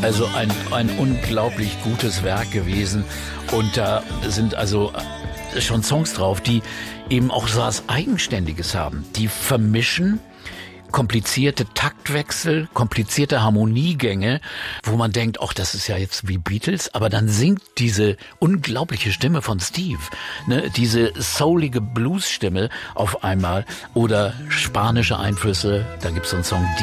Also ein unglaublich gutes Werk gewesen. Und da sind also schon Songs drauf, die eben auch so was Eigenständiges haben. Die vermischen komplizierte Taktwechsel, komplizierte Harmoniegänge, wo man denkt, ach, das ist ja jetzt wie Beatles, aber dann singt diese unglaubliche Stimme von Steve, ne, diese soulige Bluesstimme auf einmal oder spanische Einflüsse, da gibt's so einen Song,